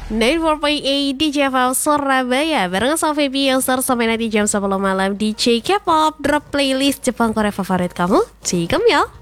94.8 DJ FL Surabaya bareng sama Feby yang sampai nanti jam 10 malam di K-pop Drop playlist Jepang Korea favorit kamu. Cikum ya.